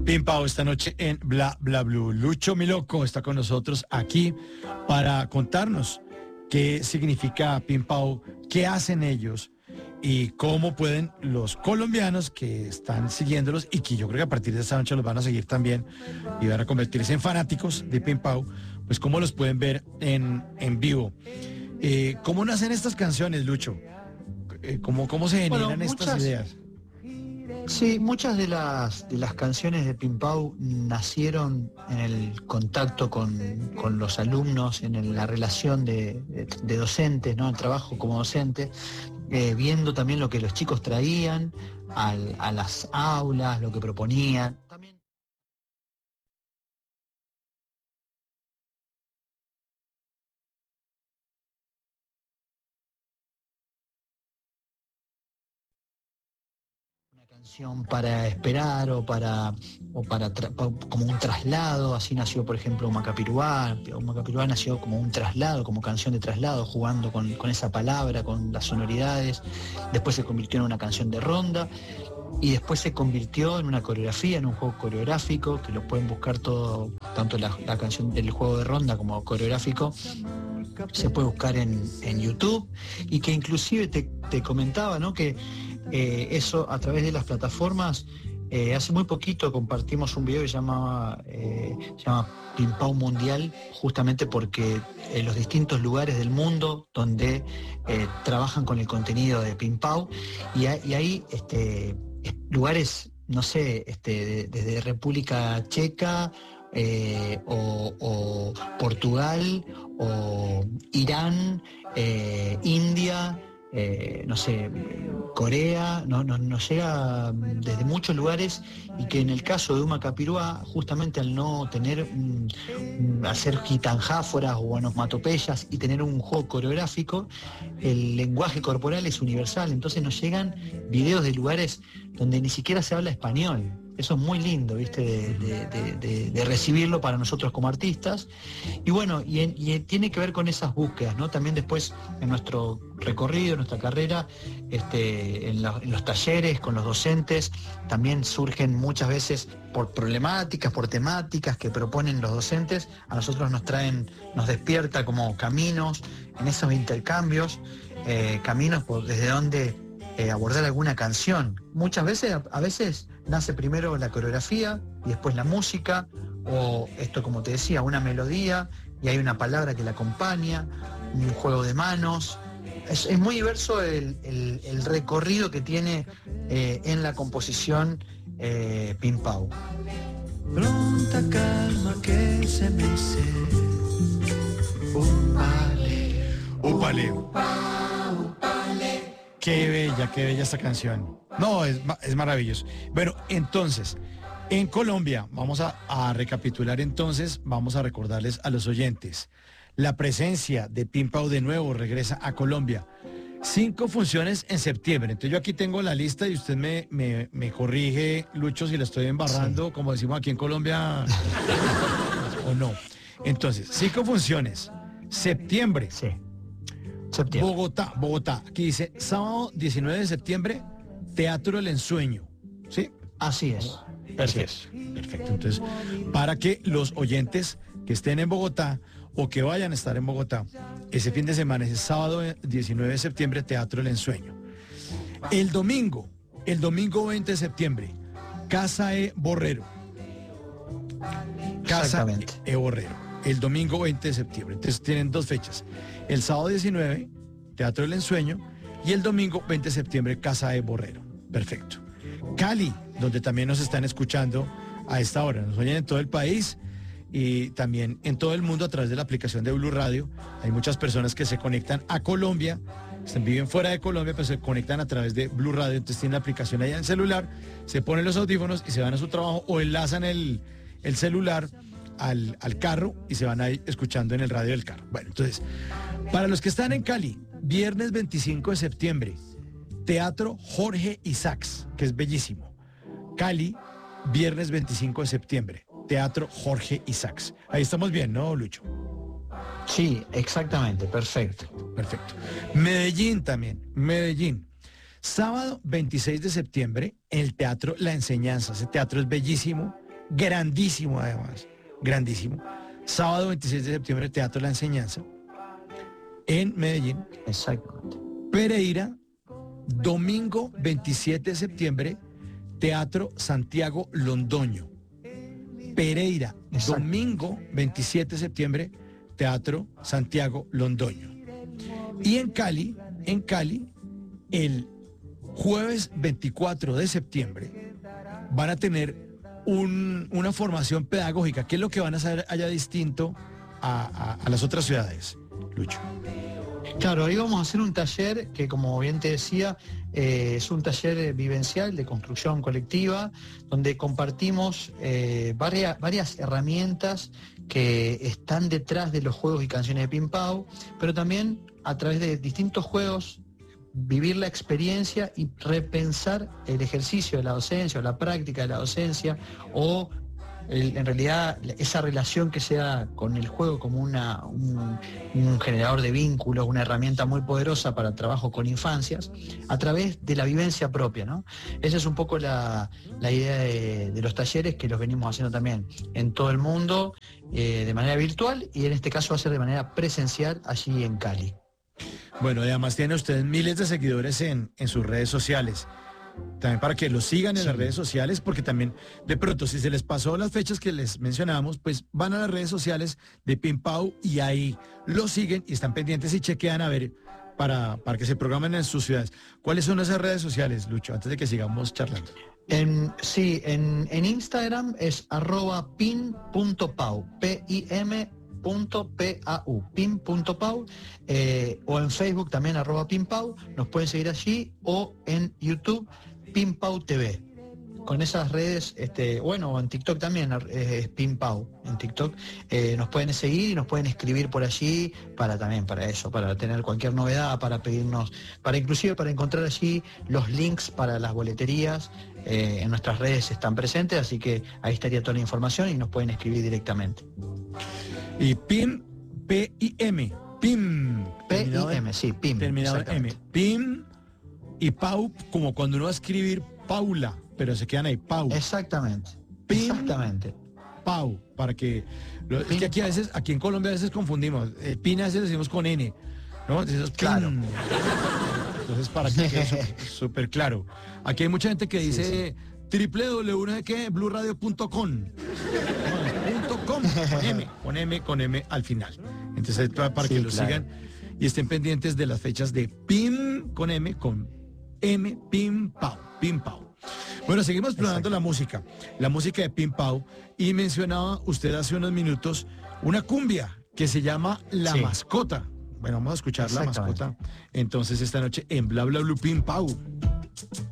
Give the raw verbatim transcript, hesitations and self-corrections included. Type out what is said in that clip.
Pimpao esta noche en Bla Bla Blue. Lucho Miloco está con nosotros aquí para contarnos qué significa Pimpao, qué hacen ellos y cómo pueden los colombianos que están siguiéndolos y que yo creo que a partir de esta noche los van a seguir también y van a convertirse en fanáticos de Pimpao, pues cómo los pueden ver en, en vivo. Eh, ¿Cómo nacen estas canciones, Lucho? Eh, ¿cómo, ¿Cómo se generan Bueno, estas muchas, ideas? Sí, muchas de las, de las canciones de Pimpao nacieron en el contacto con, con los alumnos, en el- la relación de, de- de docentes, ¿no? El trabajo como docente, eh, viendo también lo que los chicos traían al- a las aulas, lo que proponían. También una canción para esperar o para, o para tra- pa- como un traslado. Así nació, por ejemplo, Macapiruá. Macapiruá nació como un traslado, como canción de traslado, jugando con, con esa palabra, con las sonoridades. Después se convirtió en una canción de ronda y después se convirtió en una coreografía, en un juego coreográfico, que lo pueden buscar todo, tanto la, la canción del juego de ronda como coreográfico, se puede buscar en, en YouTube, y que inclusive te, te comentaba, ¿no? Que eh, eso a través de las plataformas, eh, hace muy poquito compartimos un video que se llama, eh, se llama Pimpao Mundial, justamente porque en los distintos lugares del mundo donde eh, trabajan con el contenido de Pimpao, y, a- y ahí este, es- lugares, no sé, este, de- desde República Checa, eh, o, o Portugal, o Irán, eh, India, eh, no sé, Corea, no- no- nos llega mm, desde muchos lugares, y que en el caso de Uma Capirúa, justamente al no tener, mm, mm, hacer gitanjáforas o onomatopeyas y tener un juego coreográfico, el lenguaje corporal es universal, entonces nos llegan videos de lugares donde ni siquiera se habla español. Eso es muy lindo, ¿viste? De, de- de- de- de recibirlo para nosotros como artistas. Y bueno, y, en- y en- tiene que ver con esas búsquedas, ¿no? También después en nuestro recorrido, en nuestra carrera, este, en, la- en los talleres con los docentes, también surgen muchas veces por problemáticas, por temáticas que proponen los docentes. A nosotros nos traen, nos despierta como caminos en esos intercambios, eh, caminos por, desde donde eh, abordar alguna canción. Muchas veces, a, a veces nace primero la coreografía y después la música, o esto, como te decía, una melodía y hay una palabra que la acompaña, un juego de manos. Es, es muy diverso el, el- el recorrido que tiene eh, en la composición eh, Pimpao. Pronta calma que se mece. Upale, Úpale. upa, upale. Qué bella, qué bella esta canción. No, es, ma- es maravilloso. Bueno, entonces, en Colombia, vamos a, a recapitular entonces, vamos a recordarles a los oyentes. La presencia de Pimpao de nuevo regresa a Colombia. Cinco funciones en septiembre. Entonces yo aquí tengo la lista y usted me, me, me corrige, Lucho, si la estoy embarrando, Sí. como decimos aquí en Colombia, o no. Entonces, cinco funciones. Septiembre. Sí, septiembre. Bogotá, Bogotá. Aquí dice, sábado diecinueve de septiembre, Teatro El Ensueño. ¿Sí? Así es. Así Perfecto. es. Perfecto. Entonces, para que los oyentes que estén en Bogotá o que vayan a estar en Bogotá, ese fin de semana, ese sábado diecinueve de septiembre, Teatro El Ensueño. El domingo, el domingo veinte de septiembre, Casa E Borrero. Casa Exactamente. E Borrero. El domingo veinte de septiembre. Entonces tienen dos fechas. El sábado diecinueve, Teatro del Ensueño, y el domingo veinte de septiembre, Casa de Borrero. Perfecto. Cali, donde también nos están escuchando a esta hora. Nos oyen en todo el país y también en todo el mundo a través de la aplicación de Blue Radio. Hay muchas personas que se conectan a Colombia, están- viven fuera de Colombia, pero se conectan a través de Blue Radio. Entonces tienen la aplicación allá en el celular, se ponen los audífonos y se van a su trabajo o enlazan el, el celular al, al carro y se van ahí escuchando en el radio del carro. Bueno, entonces, para los que están en Cali, viernes veinticinco de septiembre, Teatro Jorge Isaacs, que es bellísimo. Cali, viernes veinticinco de septiembre, Teatro Jorge Isaacs. Ahí estamos bien, ¿no, Lucho? Sí, exactamente, perfecto. Perfecto. Medellín también, Medellín. Sábado veintiséis de septiembre, en el Teatro La Enseñanza. Ese teatro es bellísimo, grandísimo además, grandísimo. Sábado veintiséis de septiembre, Teatro La Enseñanza, en Medellín. Exactamente. Pereira, domingo veintisiete de septiembre, Teatro Santiago Londoño. Pereira, Exacto. domingo veintisiete de septiembre, Teatro Santiago Londoño. Y en Cali, en Cali, el jueves veinticuatro de septiembre, van a tener un- una formación pedagógica. ¿Qué es lo que van a hacer allá distinto a, a- a las otras ciudades, Lucho? Claro, ahí vamos a hacer un taller que, como bien te decía, eh, es un taller vivencial de construcción colectiva, donde compartimos eh, varias, varias herramientas que están detrás de los juegos y canciones de Pim Pau, pero también a través de distintos juegos vivir la experiencia y repensar el ejercicio de la docencia o la práctica de la docencia o el- en realidad esa relación que se da con el juego como una, un, un generador de vínculos, una herramienta muy poderosa para el trabajo con infancias, a través de la vivencia propia, ¿no? Esa es un poco la, la idea de, de los talleres que los venimos haciendo también en todo el mundo, eh, de manera virtual, y en este caso va a ser de manera presencial allí en Cali. Bueno, y además tienen ustedes miles de seguidores en, en sus redes sociales. También para que los sigan en Sí. las redes sociales, porque también de pronto si se les pasó las fechas que les mencionábamos, pues van a las redes sociales de Pim Pau y ahí los siguen y están pendientes y chequean a ver para, para que se programen en sus ciudades. ¿Cuáles son esas redes sociales, Lucho, antes de que sigamos charlando? En, sí, en, en Instagram es arroba pin.pau, P I M punto P A U, pin.pau, eh, o en Facebook también arroba pinpau, nos pueden seguir allí, o en YouTube, Pinpau T V. Con esas redes, este, bueno, en TikTok también eh, es Pinpau, en TikTok, eh, nos pueden seguir y nos pueden escribir por allí para también, para eso, para tener cualquier novedad, para pedirnos, para inclusive para encontrar allí los links para las boleterías, eh, en nuestras redes están presentes, así que ahí estaría toda la información y nos pueden escribir directamente. Y Pim, P I M, Pim. P terminado I en- M, sí, Pim. Terminado en M. exactamente. Pim y Pau, como cuando uno va a escribir Paula, pero se quedan ahí, Pau. Exactamente. Pim. Exactamente. Pau, para que... lo- es Pin, que aquí a Pau. veces, aquí en Colombia a veces confundimos. Eh, Pin a veces decimos con N, ¿no? Entonces, Claro. pin. Entonces, para que quede su- súper claro. Aquí hay mucha gente que dice triple w no sé qué, blue radio punto com. No, punto com, con M, con M, con M al final. Entonces, para, para Sí, que lo claro. sigan y estén pendientes de las fechas de Pim con M, con M, Pim Pau, Pim Pau. Bueno, seguimos explorando Exacto. la música, la música de Pim Pau, y mencionaba usted hace unos minutos una cumbia que se llama La Sí. Mascota. Bueno, vamos a escuchar La Exactamente. Mascota entonces esta noche en Bla Bla Blue Pim Pau.